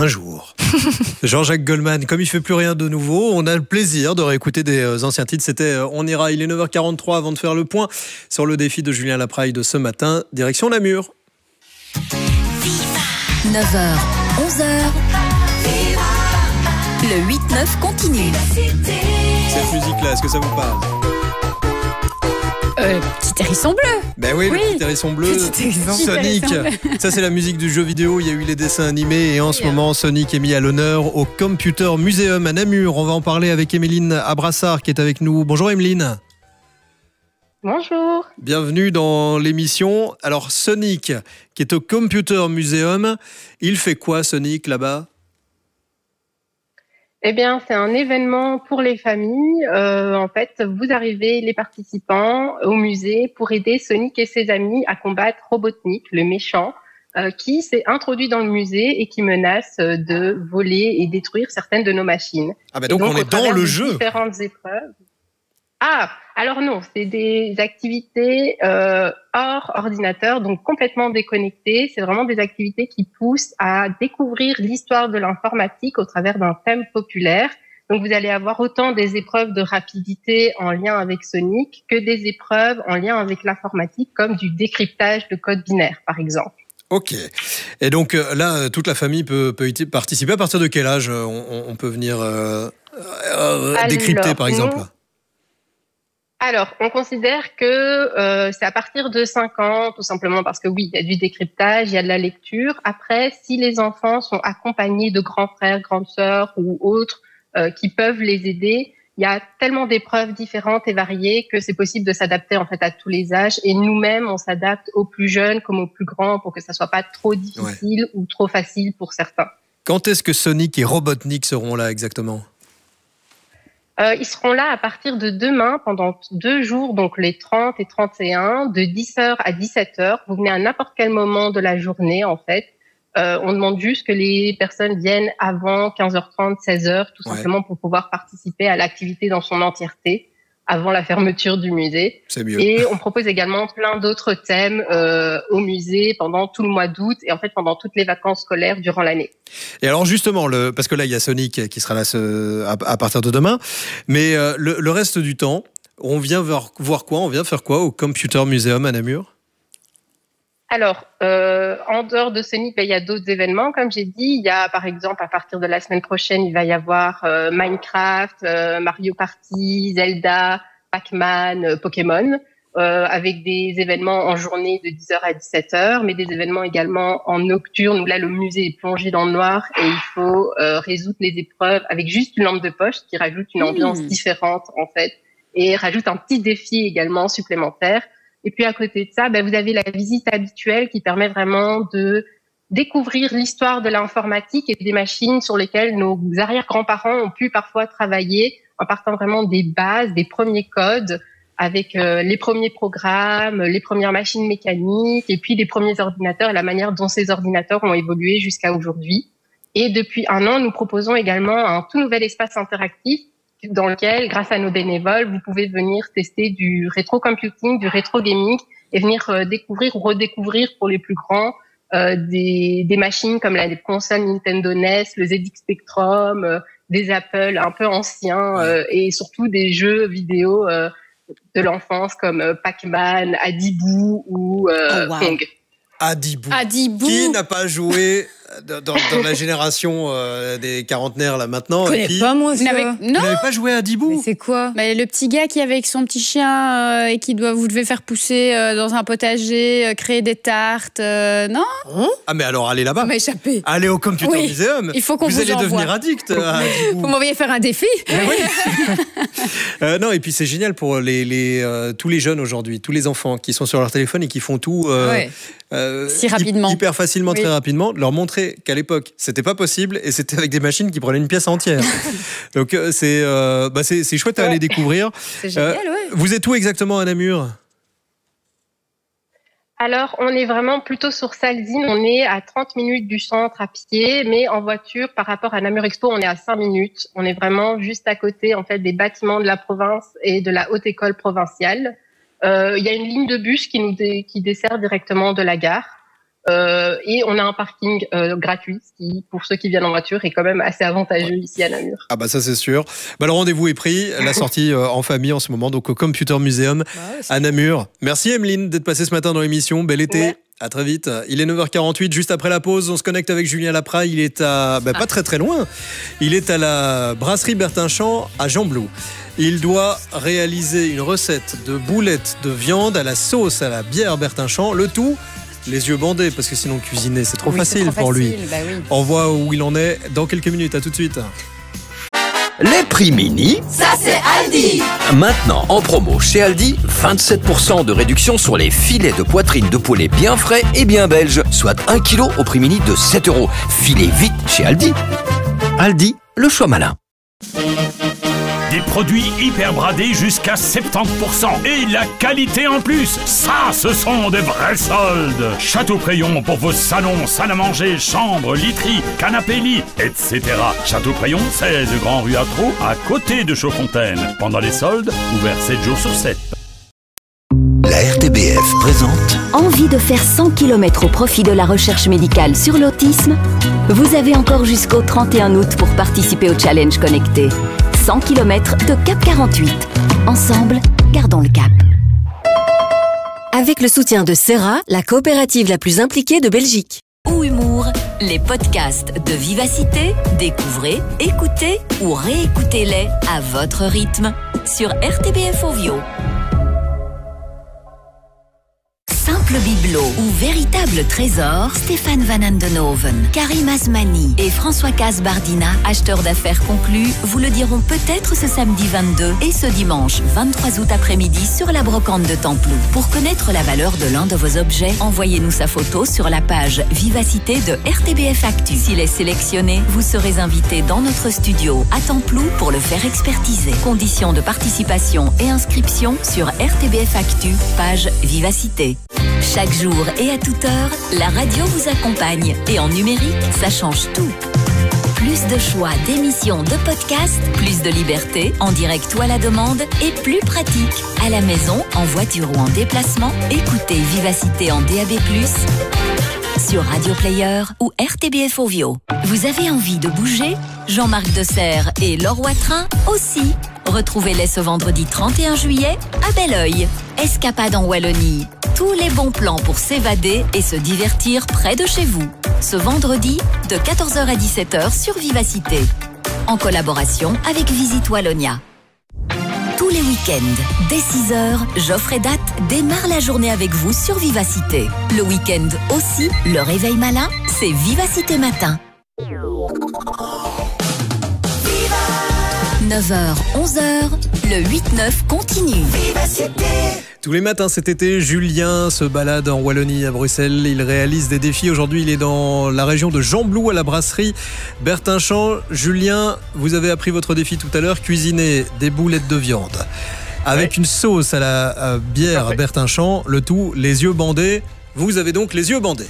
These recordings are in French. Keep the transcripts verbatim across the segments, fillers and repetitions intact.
un jour. Jean-Jacques Goldman, comme il ne fait plus rien de nouveau, on a le plaisir de réécouter des anciens titres. C'était On ira, il est neuf heures quarante-trois avant de faire le point sur le défi de Julien Lapraille de ce matin, direction Namur. neuf heures, onze heures, le huit neuf continue. Cette musique-là, est-ce que ça vous parle ? Euh, petit hérisson bleu. Ben oui, oui. le petit hérisson bleu, Petit hérisson. Sonic. Ça, c'est la musique du jeu vidéo. Il y a eu les dessins animés et en ce Oui, moment, Sonic est mis à l'honneur au Computer Museum à Namur. On va en parler avec Emeline Abrassard qui est avec nous. Bonjour Emeline. Bonjour. Bienvenue dans l'émission. Alors Sonic, qui est au Computer Museum, il fait quoi Sonic là-bas ? Eh bien, c'est un événement pour les familles. Euh, en fait, vous arrivez, les participants, au musée pour aider Sonic et ses amis à combattre Robotnik, le méchant, euh, qui s'est introduit dans le musée et qui menace de voler et détruire certaines de nos machines. Ah bah donc, donc on est dans le jeu. Différentes épreuves. Ah, alors non, c'est des activités euh, hors ordinateur, donc complètement déconnectées. C'est vraiment des activités qui poussent à découvrir l'histoire de l'informatique au travers d'un thème populaire. Donc vous allez avoir autant des épreuves de rapidité en lien avec Sonic que des épreuves en lien avec l'informatique, comme du décryptage de code binaire, par exemple. Ok. Et donc là, toute la famille peut, peut y participer. À partir de quel âge on, on peut venir euh, euh, décrypter, Alors, par exemple ? nous, Alors, on considère que euh, c'est à partir de cinq ans, tout simplement parce que oui, il y a du décryptage, il y a de la lecture. Après, si les enfants sont accompagnés de grands frères, grandes sœurs ou autres euh, qui peuvent les aider, il y a tellement d'épreuves différentes et variées que c'est possible de s'adapter en fait à tous les âges. Et nous-mêmes, on s'adapte aux plus jeunes comme aux plus grands pour que ça soit pas trop difficile ouais. ou trop facile pour certains. Quand est-ce que Sonic et Robotnik seront là exactement ? Euh, ils seront là à partir de demain pendant deux jours, donc les trente et trente et un, de dix heures à dix-sept heures. Vous venez à n'importe quel moment de la journée, en fait. Euh, on demande juste que les personnes viennent avant quinze heures trente, seize heures, tout ouais. simplement pour pouvoir participer à l'activité dans son entièreté avant la fermeture du musée. C'est mieux. Et on propose également plein d'autres thèmes euh, au musée pendant tout le mois d'août et en fait pendant toutes les vacances scolaires durant l'année. Et alors justement, le, parce que là il y a Sonic qui sera là ce, à, à partir de demain, mais euh, le, le reste du temps, on vient voir, voir quoi ? On vient faire quoi au Computer Museum à Namur ? Alors, euh, en dehors de Sonic, ben, il y a d'autres événements, comme j'ai dit. Il y a, par exemple, à partir de la semaine prochaine, il va y avoir euh, Minecraft, euh, Mario Party, Zelda, Pac-Man, euh, Pokémon, euh, avec des événements en journée de dix heures à dix-sept heures, mais des événements également en nocturne, où là, le musée est plongé dans le noir et il faut euh, résoudre les épreuves avec juste une lampe de poche qui rajoute une ambiance mmh. différente, en fait, et rajoute un petit défi également supplémentaire. Et puis à côté de ça, ben, vous avez la visite habituelle qui permet vraiment de découvrir l'histoire de l'informatique et des machines sur lesquelles nos arrière-grands-parents ont pu parfois travailler en partant vraiment des bases, des premiers codes avec euh, les premiers programmes, les premières machines mécaniques et puis les premiers ordinateurs et la manière dont ces ordinateurs ont évolué jusqu'à aujourd'hui. Et depuis un an, nous proposons également un tout nouvel espace interactif dans lequel, grâce à nos bénévoles, vous pouvez venir tester du rétro-computing, du rétro-gaming et venir euh, découvrir ou redécouvrir pour les plus grands euh, des, des machines comme la, les consoles Nintendo N E S, le Z X Spectrum, euh, des Apple un peu anciens euh, et surtout des jeux vidéo euh, de l'enfance comme euh, Pac-Man, Adibou ou euh, oh, wow. Pong. Adibou. Adibou. Qui n'a pas joué dans, dans la génération euh, des quarantenaires là maintenant? Je connais qui... pas moi ça. Vous n'avez pas joué à Adibou? Mais c'est quoi? Bah, le petit gars qui est avec son petit chien euh, et qui doit, vous devez faire pousser euh, dans un potager, euh, créer des tartes, euh, non? Hein? Ah mais alors allez là-bas. Ça m'a échappé. Allez au Computer oui. Museum. Il faut qu'on vous, vous allez envoie. devenir addict à Adibou. Vous m'envoyez faire un défi. Oui. euh, non et puis c'est génial pour les, les euh, tous les jeunes aujourd'hui, tous les enfants qui sont sur leur téléphone et qui font tout. Euh, ouais. Euh, si rapidement. Hyper facilement, oui. Très rapidement, leur montrer qu'à l'époque, c'était pas possible et c'était avec des machines qui prenaient une pièce entière. Donc euh, c'est, euh, bah, c'est, c'est chouette à ouais. aller découvrir. C'est génial, euh, ouais. Vous êtes où exactement à Namur? Alors, on est vraiment plutôt sur Salzine. On est à trente minutes du centre à pied, mais en voiture, par rapport à Namur Expo, on est à cinq minutes. On est vraiment juste à côté, en fait, des bâtiments de la province et de la haute école provinciale. Il euh, y a une ligne de bus qui nous dé- qui dessert directement de la gare. Euh, et on a un parking euh, gratuit, ce qui, pour ceux qui viennent en voiture, est quand même assez avantageux ici à Namur. Ah bah ça c'est sûr. Bah, le rendez-vous est pris, la sortie euh, en famille en ce moment, donc au Computer Museum Bah ouais, à Namur. Merci Emeline d'être passée ce matin dans l'émission. Bel été. Ouais. À très vite. Il est neuf heures quarante-huit, juste après la pause. On se connecte avec Julien Lapraille. Il est à, bah, pas très très loin. Il est à la brasserie Bertinchamp à Gembloux. Il doit réaliser une recette de boulettes de viande à la sauce à la bière Bertinchamp. Le tout, les yeux bandés, parce que sinon cuisiner c'est trop Oui, facile c'est trop pour lui. facile, bah oui. On voit où il en est dans quelques minutes. À tout de suite. Les prix mini, Ça, c'est Aldi. maintenant en promo chez Aldi, vingt-sept pour cent de réduction sur les filets de poitrine de poulet bien frais et bien belges, soit un kilo au prix mini de sept euros. Filez vite chez Aldi. Aldi, le choix malin. Des produits hyper bradés jusqu'à soixante-dix pour cent. Et la qualité en plus. Ça, ce sont des vrais soldes. Château-Prayon pour vos salons, salles à manger, chambres, literies, canapés lits, et cetera. Château-Prayon, seize Grand Rue Atro, à côté de Chaudfontaine. Pendant les soldes, ouvert sept jours sur sept. La R T B F présente Envie de faire cent kilomètres au profit de la recherche médicale sur l'autisme? Vous avez encore jusqu'au trente et un août pour participer au challenge connecté. cent kilomètres de Cap quarante-huit. Ensemble, gardons le cap. Avec le soutien de Serra, la coopérative la plus impliquée de Belgique. Ou humour, les podcasts de Vivacité, découvrez, écoutez ou réécoutez-les à votre rythme sur R T B F Ovio. Simple bibelot ou véritable trésor, Stéphane Van Andenoven, Karim Asmani et François Casbardina, acheteurs d'affaires conclus, vous le diront peut-être ce samedi vingt-deux et ce dimanche vingt-trois août après-midi sur la brocante de Templou. Pour connaître la valeur de l'un de vos objets, envoyez-nous sa photo sur la page Vivacité de R T B F Actu. S'il est sélectionné, vous serez invité dans notre studio à Templou pour le faire expertiser. Conditions de participation et inscription sur R T B F Actu, page Vivacité. Chaque jour et à toute heure, la radio vous accompagne. Et en numérique, ça change tout. Plus de choix d'émissions, de podcasts, plus de liberté, en direct ou à la demande, et plus pratique. À la maison, en voiture ou en déplacement, écoutez Vivacité en D A B plus, sur Radio Player ou R T B F Ovio. Vous avez envie de bouger? Jean-Marc Desserre et Laure Watrin aussi. Retrouvez-les ce vendredi trente et un juillet à Belleuil. Escapade en Wallonie. Tous les bons plans pour s'évader et se divertir près de chez vous. Ce vendredi, de quatorze heures à dix-sept heures sur Vivacité. En collaboration avec Visite Wallonia. Tous les week-ends, dès six heures, Geoffrey Date démarre la journée avec vous sur Vivacité. Le week-end aussi, le réveil malin, c'est Vivacité Matin. neuf heures, onze heures, le huit neuf continue. Tous les matins cet été, Julien se balade en Wallonie, à Bruxelles. Il réalise des défis. Aujourd'hui, il est dans la région de Gembloux, à la brasserie Bertinchamp. Julien, vous avez appris votre défi tout à l'heure, cuisiner des boulettes de viande avec ouais. une sauce à la à bière Parfait. Bertinchamp. Le tout, les yeux bandés. Vous avez donc les yeux bandés.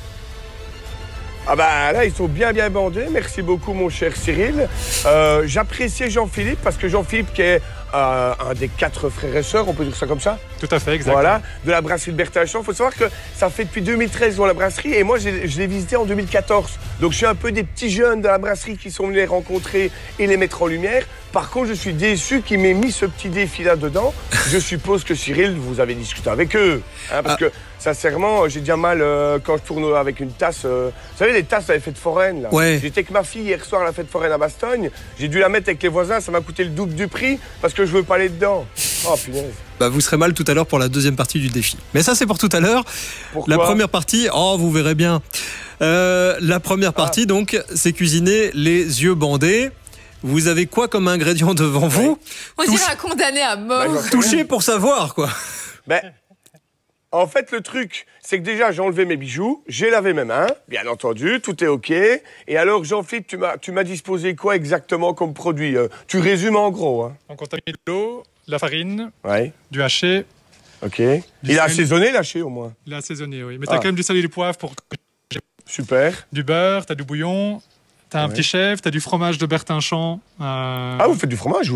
Ah bah là, ils sont bien bien bandés. Merci beaucoup, mon cher Cyril. Euh, J'appréciais Jean-Philippe parce que Jean-Philippe qui est euh, un des quatre frères et sœurs, on peut dire ça comme ça? Tout à fait, exactement. Voilà, de la brasserie de Bertinchamp. Il faut savoir que ça fait depuis deux mille treize dans la brasserie et moi, je l'ai visité en deux mille quatorze. Donc, je suis un peu des petits jeunes de la brasserie qui sont venus les rencontrer et les mettre en lumière. Par contre, je suis déçu qu'il m'ait mis ce petit défi là-dedans. Je suppose que Cyril, vous avez discuté avec eux. Hein, parce ah. que, sincèrement, j'ai déjà mal euh, quand je tourne avec une tasse. Euh, vous savez, les tasses à la fête foraine, là. Ouais. J'étais avec ma fille hier soir à la fête foraine à Bastogne. J'ai dû la mettre avec les voisins. Ça m'a coûté le double du prix parce que je veux pas aller dedans. Oh, punaise. Bah, vous serez mal tout à l'heure pour la deuxième partie du défi. Mais ça, c'est pour tout à l'heure. La première partie, oh, vous verrez bien. Euh, la première partie, ah. donc, c'est cuisiner les yeux bandés. Vous avez quoi comme ingrédient devant ouais. vous? On Touche... dirait un condamné à mort. Bah, toucher pour savoir, quoi. Ben, en fait, le truc, c'est que déjà, j'ai enlevé mes bijoux, j'ai lavé mes mains, bien entendu, tout est OK. Et alors, Jean-Philippe, tu m'as, tu m'as disposé quoi exactement comme produit? euh, Tu résumes en gros. Hein. Donc, on t'a mis de l'eau, de la farine, ouais. du haché. OK. Il a assaisonné, l'haché, au moins? Il a assaisonné, oui. Mais t'as ah. quand même du sel et du poivre pour... Super. Du beurre, t'as du bouillon... T'as un ouais. petit chef, t'as du fromage de Bertinchamp. Euh... Ah, vous faites du fromage, vous?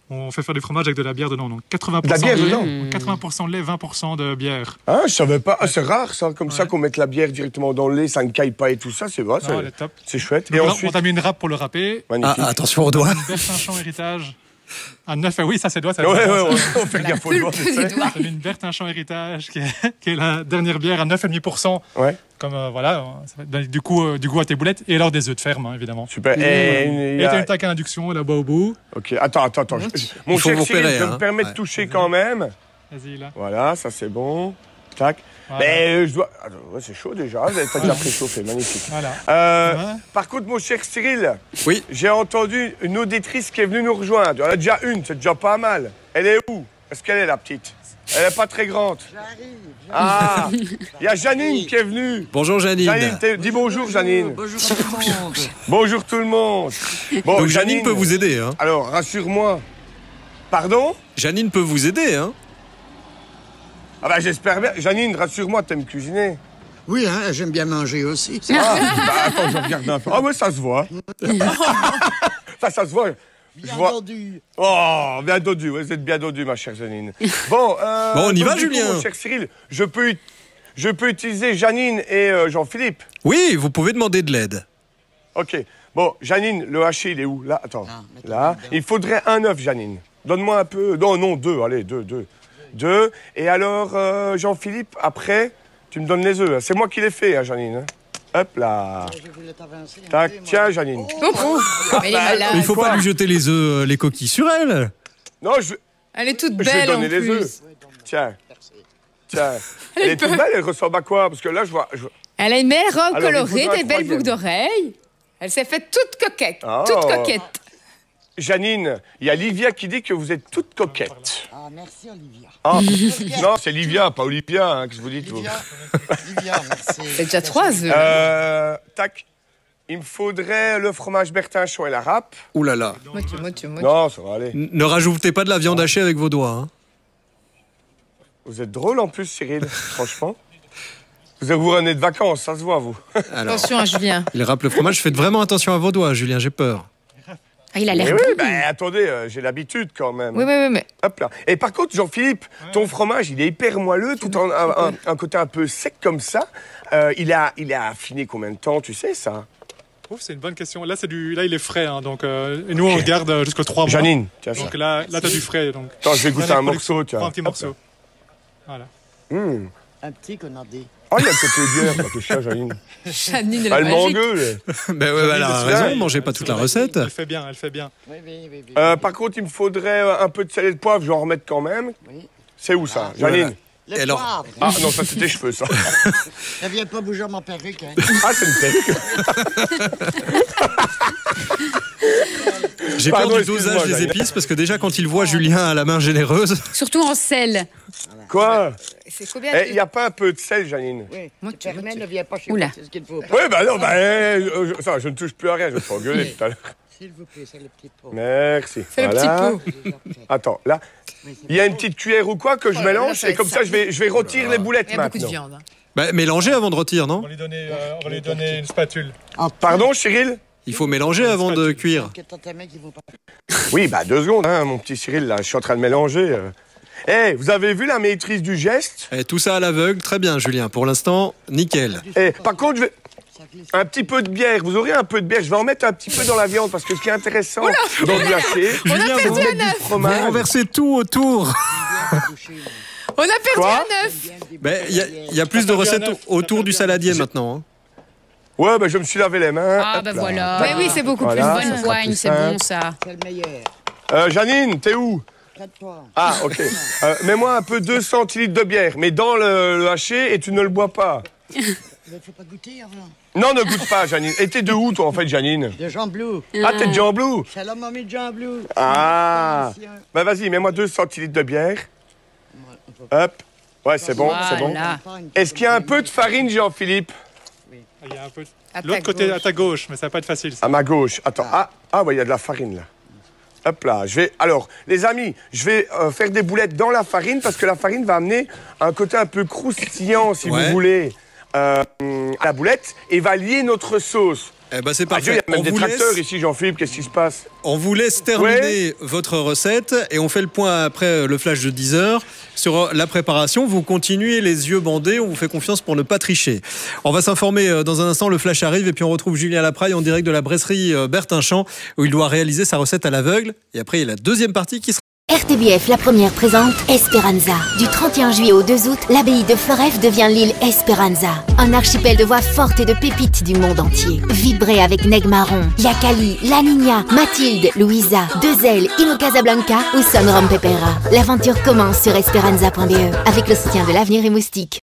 On fait faire du fromage avec de la bière dedans, donc quatre-vingts pour De cent la bière de lait, dedans quatre-vingts pour cent de lait, vingt pour cent de bière. Ah, je savais pas. Ah, c'est rare, ça, comme ouais. ça, qu'on mette la bière directement dans le lait, ça ne caille pas et tout ça, c'est vrai. C'est chouette. Et ensuite, on t'a mis une râpe pour le râper. Ah, attention aux doigts. Bertinchamp héritage. Un neuf, oui, ça c'est doigt. Ça ouais, ouais, ouais, on fait gaffe aux doigts. J'ai mis une Bertinchamp héritage, qui est, qui est la dernière bière à neuf virgule cinq pour cent. Ouais. Comme euh, voilà, ça va donner du coup euh, du goût à tes boulettes et alors des œufs de ferme, hein, évidemment. Super. Et, et, et a... t'as une taque à induction là-bas au bout. Ok, attends, attends, attends. Je... Mon cher Cyril, je hein. me permets de toucher ouais. quand même. Vas-y là. Voilà, ça c'est bon. Tac. Voilà. Mais euh, je dois. Ah, ouais, c'est chaud déjà. T'as déjà préchauffé, magnifique. Voilà. Euh, ouais. Par contre, mon cher Cyril, oui. j'ai entendu une auditrice qui est venue nous rejoindre. Elle a déjà une, c'est déjà pas mal. Elle est où? Est-ce qu'elle est la petite? Elle n'est pas très grande. J'arrive. Ah, il y a Janine qui est venue. Bonjour Janine. Janine, dis bonjour Janine. Bonjour tout le monde. Bonjour tout le monde. Bon, donc Janine, Janine peut vous aider. Hein. Alors, rassure-moi. Pardon? Janine peut vous aider, hein? Ah bah j'espère bien. Janine, rassure-moi, t'aimes cuisiner? Oui, hein, j'aime bien manger aussi. Ah, bah attends, je regarde un peu. Ah ouais, ça se voit. ça, ça se voit. Bien vois... dodu. Oh, bien dodu, vous êtes bien dodu, ma chère Janine. Bon, euh, bon on y va, coup, Julien. Mon cher Cyril, je peux, je peux utiliser Janine et euh, Jean-Philippe? Oui, vous pouvez demander de l'aide. Ok. Bon, Janine, le haché, il est où? Là, attends. Ah, là. Il faudrait un œuf, Janine. Donne-moi un peu. Non, non, deux, allez, deux, deux. Deux. Et alors, euh, Jean-Philippe, après, tu me donnes les œufs. C'est moi qui les fais, hein, Janine. Hop là. Tac, tiens, Janine. Oh, oh. Elle est malade. Il ne faut pas lui jeter les œufs, les coquilles sur elle. Non, je. Elle est toute je belle vais donner en les plus. œufs. Tiens. Tiens. Elle, elle est toute belle, elle ressemble à quoi? Parce que là, je vois. Je... Elle a une belle robe colorée, des belles boucles d'oreilles. Elle s'est faite toute coquette. Oh. Toute coquette. Janine, il y a Livia qui dit que vous êtes toute coquette. Ah, merci Olivia. Ah, non, c'est Livia, pas Olivia, hein, que je vous dis. Livia, Livia, merci. C'est déjà trois œufs. Euh, tac. Il me faudrait le fromage Bertinchamp et la râpe. Ouh là là. Moitié, moitié, moitié. Non, ça va aller. N ne rajoutez pas de la viande hachée avec vos doigts. Hein. Vous êtes drôle en plus, Cyril, franchement. Vous vous revenez de vacances, ça se voit, vous. Alors, attention à Julien. Il râpe le fromage. Faites vraiment attention à vos doigts, Julien, j'ai peur. Ah, il a l'air. Oui, bah, attendez, euh, j'ai l'habitude quand même. Oui, oui, oui. Mais... Hop là. Et par contre, Jean-Philippe, ton fromage, il est hyper moelleux, tout en un, un, un côté un peu sec comme ça. Euh, il, a, il a affiné combien de temps, tu sais ça? Oh, c'est une bonne question. Là, c'est du, là, il est frais, hein, donc. Euh, et nous, okay. on regarde jusqu'à trois mois. Janine, tiens donc ça. là, là, t'as du frais, donc. Attends, je vais goûter un morceau, tiens. Prends un petit morceau. Voilà. Mmh. Un petit connardé. Oh, il y a peut-être le bière, parce que ça, Janine. Janine, elle elle m'engueule. Ben ouais, elle a raison, mangez pas toute la recette. Elle fait bien, elle fait bien. Oui, oui, oui. oui. Euh, par contre, il me faudrait un peu de sel et de poivre, je vais en remettre quand même. Oui. C'est où ça, ah, Janine? Les alors... poivres. Ah non, ça c'est tes cheveux, ça. Elle vient pas bouger ma perruque, hein. Ah, c'est une perruque. J'ai peur du dosage des épices, parce que déjà, quand il voit Julien à la main généreuse... Surtout en sel. Quoi? C'est combien? Il n'y a pas un peu de sel, Janine? Oui, moi, tu ne viens pas chez moi, c'est ce qu'il faut. Oui, bah non, bah, euh, je, ça, je ne touche plus à rien, je vais te faire engueuler tout à l'heure. S'il vous plaît, c'est le petit pot. Merci. C'est voilà. le petit pot. Attends, là, il y a une petite cuillère ou quoi que je oh, mélange, là, et comme ça, je vais, je vais retirer les boulettes maintenant. Il y a beaucoup de viande. Hein. Bah, mélangez avant de retirer, non? On va lui donner, euh, on va lui donner une spatule. Ah, pardon, Cyril? Il faut mélanger avant de cuire. Oui, bah deux secondes, hein, mon petit Cyril, là, je suis en train de mélanger. Eh, hey, vous avez vu la maîtrise du geste? Eh, tout ça à l'aveugle, très bien, Julien. Pour l'instant, nickel. Eh, par contre, je vais... Un petit peu de bière, vous aurez un peu de bière, je vais en mettre un petit peu dans la viande parce que ce qui est intéressant Oula, dans le haché, Julien, vous mettez du fromage. Vous renversez tout autour. On a perdu quoi? un œuf. Il ben, y, y a plus de recettes autour du saladier maintenant. Hein. Ouais, ben je me suis lavé les mains. Ah, ben voilà. Mais oui, c'est beaucoup voilà, plus bonne poigne, c'est bon ça. C'est le meilleur. Euh, Janine, t'es où? Ah, ok. Euh, Mets-moi un peu deux centilitres de bière, mais dans le, le haché et tu ne le bois pas. Il ne faut pas goûter avant. Non, ne goûte pas, Janine. Et t'es de où, toi, en fait, Janine? De Jean Blou. Ah, t'es de Jean Blou? C'est la mamie de Jean Blou. Ah. Ben vas-y, mets-moi deux centilitres de bière. Hop. Ouais, c'est bon, voilà. c'est bon. Est-ce qu'il y a un peu de farine, Jean-Philippe? Oui. Il y a un peu. L'autre côté, à ta gauche, mais ça va pas être facile. Ça. À ma gauche. Attends. Ah, ah ouais, il y a de la farine, là. Hop là. Je vais... Alors, les amis, je vais euh, faire des boulettes dans la farine parce que la farine va amener un côté un peu croustillant, si ouais. vous voulez, euh, à la boulette et va lier notre sauce. Eh ben c'est Ah, Dieu, parfait. il y a même On des vous tracteurs laisse- ici, Jean-Philippe, qu'est-ce qui se passe? On vous laisse terminer votre recette et on fait le point après le flash de dix heures sur la préparation. Vous continuez les yeux bandés, on vous fait confiance pour ne pas tricher. On va s'informer dans un instant, le flash arrive et puis on retrouve Julien Lapraille en direct de la brasserie Bertinchamp où il doit réaliser sa recette à l'aveugle. Et après, il y a la deuxième partie qui sera... R T B F, la première, présente Esperanza. Du trente et un juillet au deux août, l'abbaye de Floreffe devient l'île Esperanza. Un archipel de voix fortes et de pépites du monde entier. Vibrez avec Neg Marron, Yakali, La Niña, Mathilde, Louisa, Deux Ailes, Ino Casablanca ou Son Rom Pepera. L'aventure commence sur esperanza point b e avec le soutien de l'Avenir et Moustique.